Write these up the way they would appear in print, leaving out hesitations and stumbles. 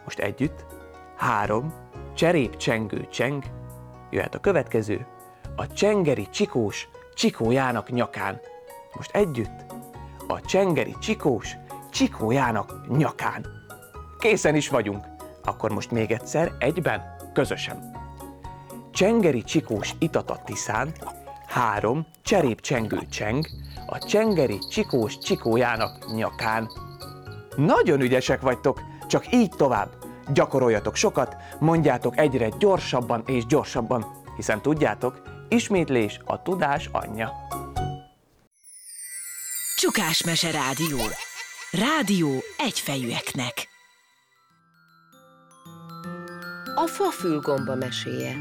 Most együtt. 3, cserép, csengő, cseng. Jöhet a következő. A csengeri csikós csikójának nyakán. Most együtt. A csengeri csikós csikójának nyakán. Készen is vagyunk. Akkor most még egyszer, egyben, közösen. Csengeri csikós itat a Tiszán. 3, cserép, csengő, cseng. A csengeri csikós csikójának nyakán. Nagyon ügyesek vagytok, csak így tovább. Gyakoroljatok sokat, mondjátok egyre gyorsabban és gyorsabban, hiszen tudjátok, ismétlés a tudás anyja. Csukásmese Rádió. Rádió egyfejűeknek. A fafülgomba meséje.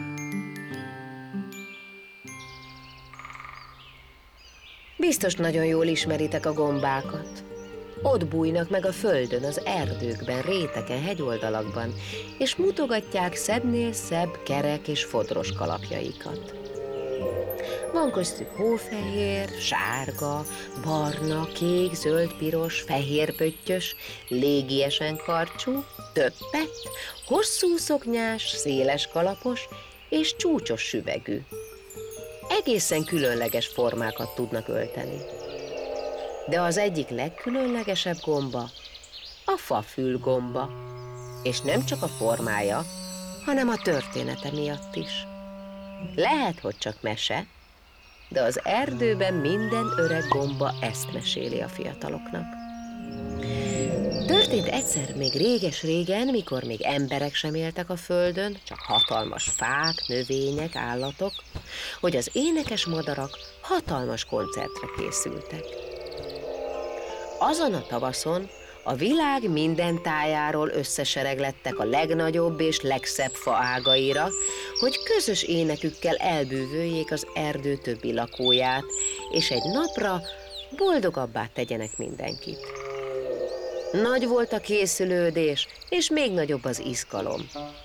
Biztos nagyon jól ismeritek a gombákat. Ott bújnak meg a földön, az erdőkben, réteken, hegyoldalakban, és mutogatják szebbnél szebb kerek és fodros kalapjaikat. Van köztük hófehér, sárga, barna, kék, zöld, piros, fehérpöttyös, légiesen karcsú, töppet, hosszú szoknyás, széles kalapos és csúcsos süvegű. Egészen különleges formákat tudnak ölteni. De az egyik legkülönlegesebb gomba a fafülgomba, és nem csak a formája, hanem a története miatt is. Lehet, hogy csak mese, de az erdőben minden öreg gomba ezt meséli a fiataloknak. Történt egyszer még réges-régen, mikor még emberek sem éltek a földön, csak hatalmas fák, növények, állatok, hogy az énekes madarak hatalmas koncertre készültek. Azon a tavaszon a világ minden tájáról összesereglettek a legnagyobb és legszebb faágaira, hogy közös énekükkel elbűvöljék az erdő többi lakóját, és egy napra boldogabbá tegyenek mindenkit. Nagy volt a készülődés, és még nagyobb az izgalom.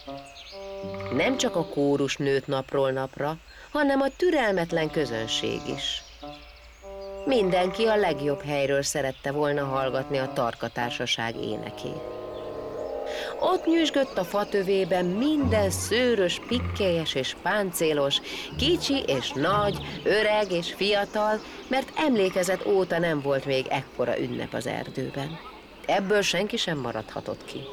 Nem csak a kórus nőtt napról napra, hanem a türelmetlen közönség is. Mindenki a legjobb helyről szerette volna hallgatni a tarkatársaság énekét. Ott nyüzsgött a fatövében minden szőrös, pikkelyes és páncélos, kicsi és nagy, öreg és fiatal, mert emlékezet óta nem volt még ekkora ünnep az erdőben. Ebből senki sem maradhatott ki.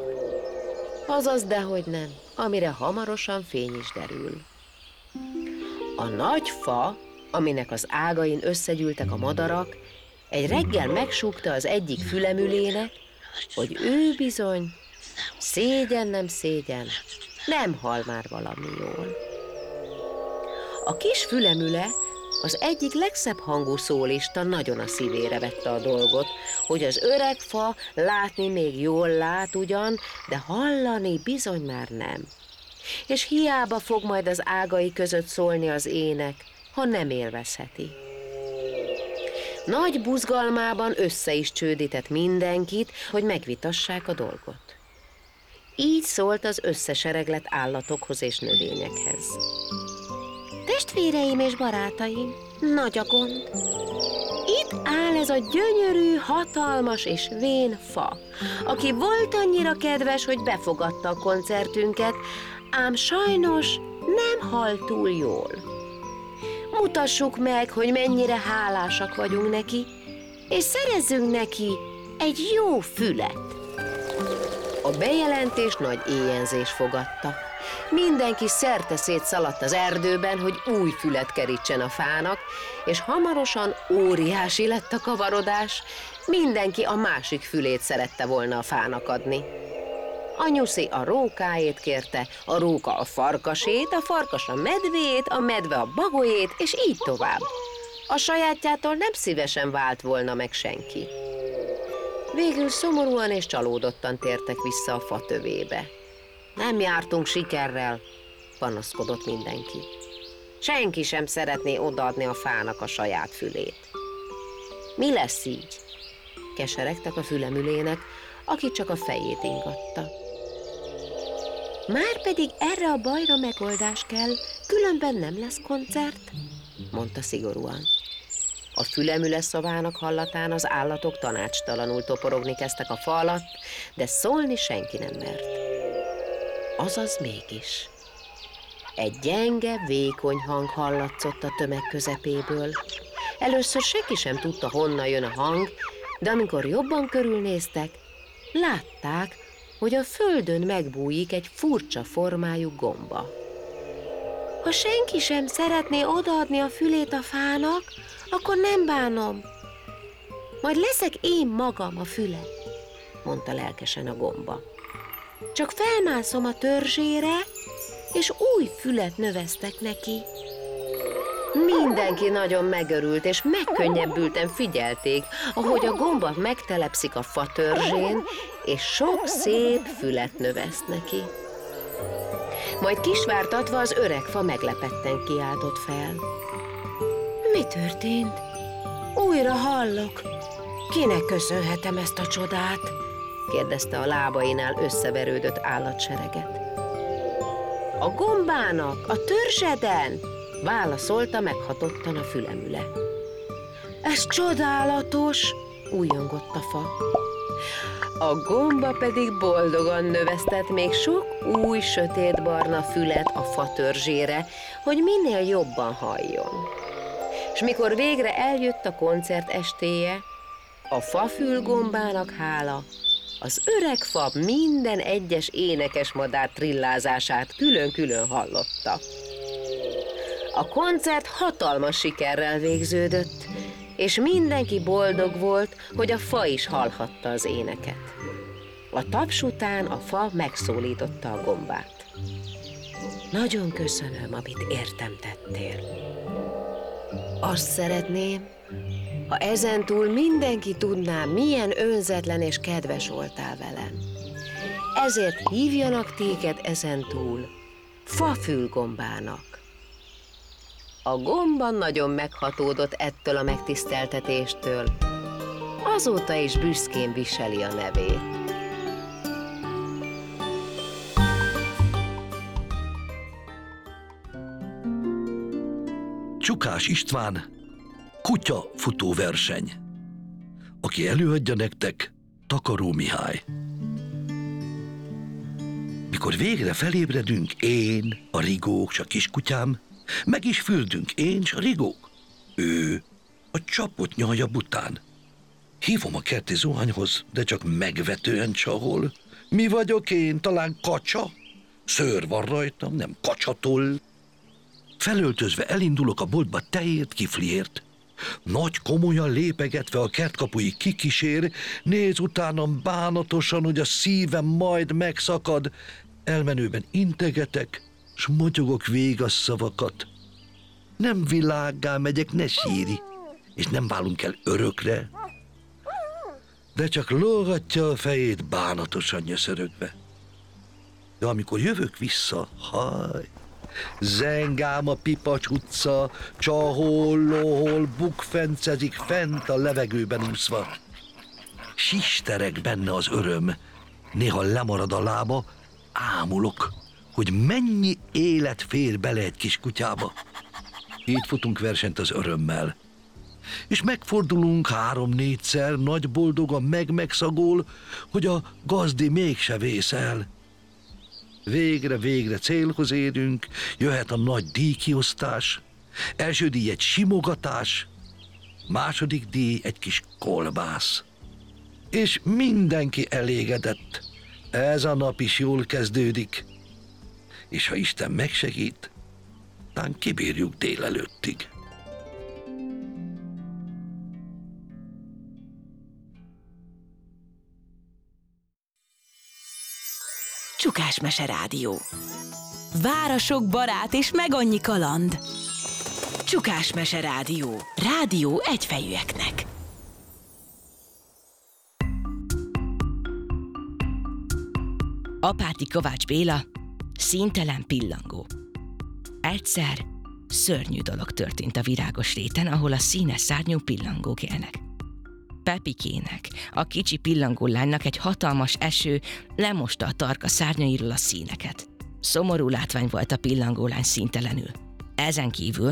Azaz, dehogy nem, amire hamarosan fény is derül. A nagy fa, aminek az ágain összegyűltek a madarak, egy reggel megsúgta az egyik fülemülének, hogy ő bizony, szégyen nem szégyen, nem hal már valami jól. A kis fülemüle, az egyik legszebb hangú szólista nagyon a szívére vette a dolgot, hogy az öreg fa látni még jól lát ugyan, de hallani bizony már nem. És hiába fog majd az ágai között szólni az ének, ha nem élvezheti. Nagy buzgalmában össze is csődített mindenkit, hogy megvitassák a dolgot. Így szólt az összesereglett állatokhoz és növényekhez. Testvéreim és barátaim, nagy a gond. Itt áll ez a gyönyörű, hatalmas és vén fa, aki volt annyira kedves, hogy befogadta a koncertünket, ám sajnos nem hal túl jól. Mutassuk meg, hogy mennyire hálásak vagyunk neki, és szerezzünk neki egy jó fület. A bejelentés nagy éjjenzés fogadta. Mindenki szerteszét szaladt az erdőben, hogy új fület kerítsen a fának, és hamarosan óriási lett a kavarodás, mindenki a másik fülét szerette volna a fának adni. A nyuszi a rókáét kérte, a róka a farkasét, a farkas a medvét, a medve a bagolyét, és így tovább. A sajátjától nem szívesen vált volna meg senki. Végül szomorúan és csalódottan tértek vissza a fa tövébe. Nem jártunk sikerrel, panaszkodott mindenki. Senki sem szeretné odaadni a fának a saját fülét. Mi lesz így? Keseregtek a fülemülének, aki csak a fejét ingatta. Márpedig erre a bajra megoldás kell, különben nem lesz koncert, mondta szigorúan. A fülemüle szavának hallatán az állatok tanácstalanul toporogni kezdtek a fa alatt, de szólni senki nem mert. Azaz mégis. Egy gyenge, vékony hang hallatszott a tömeg közepéből. Először senki sem tudta, honnan jön a hang, de amikor jobban körülnéztek, látták, hogy a földön megbújik egy furcsa formájú gomba. Ha senki sem szeretné odaadni a fülét a fának, akkor nem bánom. Majd leszek én magam a füle, mondta lelkesen a gomba. Csak felmászom a törzsére, és új fület növesztek neki. Mindenki nagyon megörült, és megkönnyebbülten figyelték, ahogy a gomba megtelepszik a fa törzsén, és sok szép fület növeszt neki. Majd kisvártatva az öreg fa meglepetten kiáltott fel. Mi történt? Újra hallok. Kinek köszönhetem ezt a csodát? kérdezte a lábainál összeverődött állatsereget. A gombának, a törzseden, válaszolta meghatottan a fülemüle. Ez csodálatos, újongott a fa. A gomba pedig boldogan növesztett még sok új sötétbarna fület a fa törzsére, hogy minél jobban halljon. És mikor végre eljött a koncert estéje, a fafülgombának hála, az öreg fa minden egyes énekes madár trillázását külön-külön hallotta. A koncert hatalmas sikerrel végződött, és mindenki boldog volt, hogy a fa is hallhatta az éneket. A taps után a fa megszólította a gombát. Nagyon köszönöm, amit értem tettél. Azt szeretném, ha ezentúl mindenki tudná, milyen önzetlen és kedves voltál velem. Ezért hívjanak téged ezentúl fafülgombának. A gomba nagyon meghatódott ettől a megtiszteltetéstől. Azóta is büszkén viseli a nevét. Csukás István kutya futóverseny. Aki előadja nektek, Takaró Mihály. Mikor végre felébredünk, én, a Rigók, s a kiskutyám, meg is füldünk, én, s a Rigók. Ő a csapott nyalja bután. Hívom a kerti zuhanyhoz, de csak megvetően csahol. Mi vagyok én, talán kacsa? Szőr van rajtam, nem kacsatoll. Felöltözve elindulok a boltba tejért, kifliért. Nagy komolyan lépegetve a kertkapuig kikísér, néz utánam bánatosan, hogy a szívem majd megszakad. Elmenőben integetek, s motyogok végas szavakat. Nem világgá megyek, ne síri, és nem válunk el örökre. De csak lógatja a fejét bánatosan nyöszörögve. De amikor jövök vissza, haj, zengám a Pipacs utca, csahol, lohol, bukfencezik fent a levegőben úszva. Sistereg benne az öröm, néha lemarad a lába, ámulok, hogy mennyi élet fér bele egy kis kutyába. Így futunk versenyt az örömmel. És megfordulunk 3-4-szer, nagy boldogan megszagol, hogy a gazdi mégse vészel. Végre célhoz érünk, jöhet a nagy díjkiosztás. Első díj egy simogatás, második díj egy kis kolbász. És mindenki elégedett. Ez a nap is jól kezdődik. És ha Isten megsegít, tán kibírjuk délelőttig. Csukás Mese Rádió. Városok barát és meg annyi kaland. Csukás Mese Rádió. Rádió egyfejűeknek. Apáti Kovács Béla, színtelen pillangó. Egyszer szörnyű dolog történt a virágos réten, ahol a színes szárnyú pillangók élnek. Pepikének, a kicsi pillangólánynak egy hatalmas eső lemosta a tarka szárnyairól a színeket. Szomorú látvány volt a pillangólány színtelenül. Ezen kívül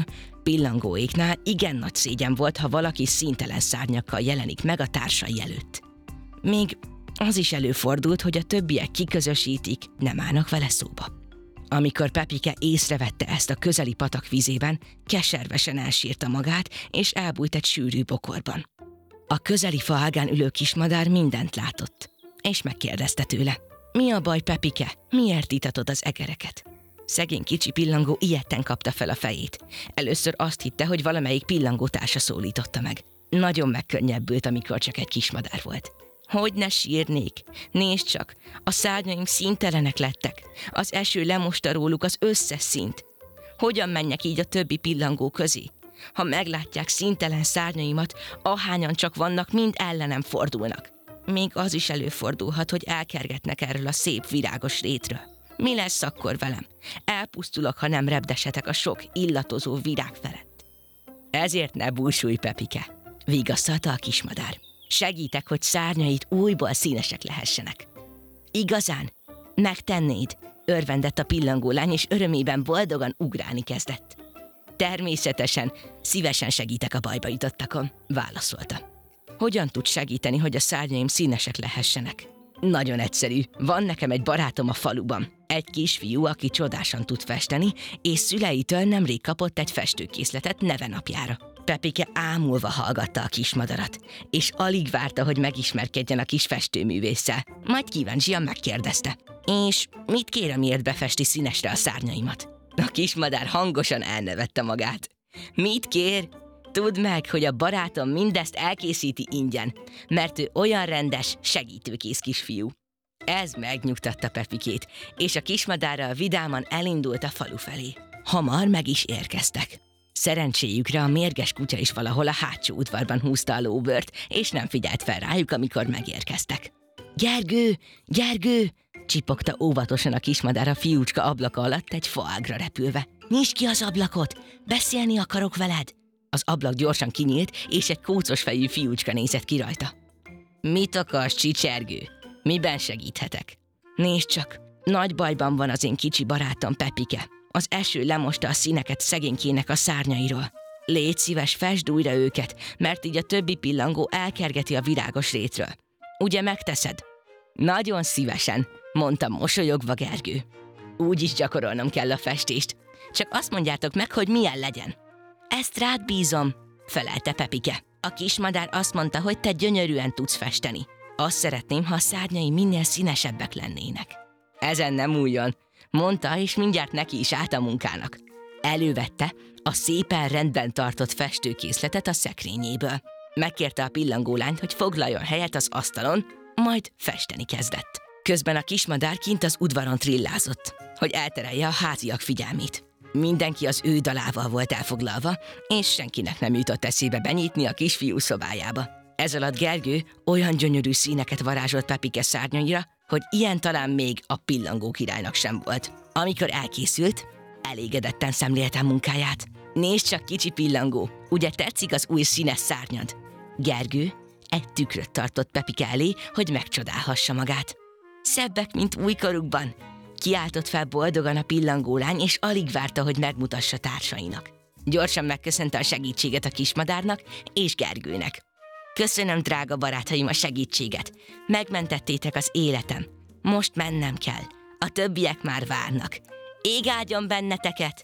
pillangóéknál igen nagy szégyen volt, ha valaki színtelen szárnyakkal jelenik meg a társai előtt. Még az is előfordult, hogy a többiek kiközösítik, nem állnak vele szóba. Amikor Pepike észrevette ezt a közeli patak vizében, keservesen elsírta magát, és elbújt egy sűrű bokorban. A közeli faágán ülő kismadár mindent látott, és megkérdezte tőle: mi a baj, Pepike? Miért itatod az egereket? Szegény kicsi pillangó ijedten kapta fel a fejét. Először azt hitte, hogy valamelyik pillangótársa szólította meg. Nagyon megkönnyebbült, amikor csak egy kismadár volt. Hogy ne sírnék? Nézd csak, a szárnyaim színtelenek lettek. Az eső lemosta róluk az összes színt. Hogyan menjek így a többi pillangó közé? Ha meglátják színtelen szárnyaimat, ahányan csak vannak, mind ellenem fordulnak. Még az is előfordulhat, hogy elkergetnek erről a szép virágos rétről. Mi lesz akkor velem? Elpusztulok, ha nem repdesetek a sok illatozó virág felett. Ezért ne búsulj, Pepike, vigasztalta a kismadár. Segítek, hogy szárnyait újból színesek lehessenek. Igazán? Megtennéd? Örvendett a pillangólány, és örömében boldogan ugrálni kezdett. Természetesen, szívesen segítek a bajba jutottakon, válaszolta. Hogyan tud segíteni, hogy a szárnyaim színesek lehessenek? Nagyon egyszerű, van nekem egy barátom a faluban. Egy kisfiú, aki csodásan tud festeni, és szüleitől nemrég kapott egy festőkészletet nevenapjára. Pepike ámulva hallgatta a kismadarat, és alig várta, hogy megismerkedjen a kis festőművésszel. Majd kíváncsian megkérdezte: és mit kér, amiért befesti színesre a szárnyaimat? A kismadár hangosan elnevette magát. Mit kér? Tudd meg, hogy a barátom mindezt elkészíti ingyen, mert ő olyan rendes, segítőkész kisfiú. Ez megnyugtatta Pepikét, és a kismadárral vidáman elindult a falu felé. Hamar meg is érkeztek. Szerencséjükre a mérges kutya is valahol a hátsó udvarban húzta a lóbört, és nem figyelt fel rájuk, amikor megérkeztek. Gergő! Gergő! Csipogta óvatosan a kismadár a fiúcska ablaka alatt egy faágra repülve. Nyisd ki az ablakot! Beszélni akarok veled! Az ablak gyorsan kinyílt, és egy kócos fejű fiúcska nézett ki rajta. Mit akarsz, csicsergő? Miben segíthetek? Nézd csak, nagy bajban van az én kicsi barátom Pepike. Az eső lemosta a színeket szegénykének a szárnyairól. Légy szíves, fesd újra őket, mert így a többi pillangó elkergeti a virágos rétről. Ugye megteszed? Nagyon szívesen, mondta mosolyogva Gergő. Úgy is gyakorolnom kell a festést. Csak azt mondjátok meg, hogy milyen legyen. Ezt rád bízom, felelte Pepike. A kismadár azt mondta, hogy te gyönyörűen tudsz festeni. Azt szeretném, ha a szárnyai minél színesebbek lennének. Ezen nem újjon, mondta, és mindjárt neki is állt a munkának. Elővette a szépen rendben tartott festőkészletet a szekrényéből. Megkérte a pillangólányt, hogy foglaljon helyet az asztalon, majd festeni kezdett. Közben a kismadár kint az udvaron trillázott, hogy elterelje a háziak figyelmét. Mindenki az ő dalával volt elfoglalva, és senkinek nem jutott eszébe benyitni a kisfiú szobájába. Ez alatt Gergő olyan gyönyörű színeket varázsolt Pepike szárnyaira, hogy ilyen talán még a pillangó királynak sem volt. Amikor elkészült, elégedetten szemlélte munkáját. Nézd csak, kicsi pillangó, ugye tetszik az új színes szárnyad? Gergő egy tükröt tartott Pepike elé, hogy megcsodálhassa magát. Szebbek, mint újkorukban, kiáltott fel boldogan a pillangólány, és alig várta, hogy megmutassa társainak. Gyorsan megköszönte a segítséget a kismadárnak és Gergőnek. Köszönöm, drága barátaim, a segítséget. Megmentettétek az életem. Most mennem kell. A többiek már várnak. Ég áldjon benneteket!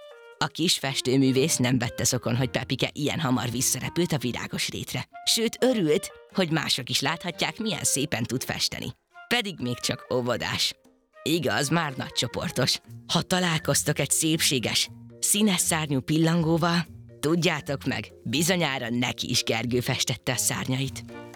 A kis festőművész nem vette szokon, hogy Pepike ilyen hamar visszarepült a virágos rétre. Sőt, örült, hogy mások is láthatják, milyen szépen tud festeni. Pedig még csak óvodás. Igaz, már nagycsoportos. Ha találkoztok egy szépséges, színes szárnyú pillangóval, tudjátok meg, bizonyára neki is Gergő festette a szárnyait.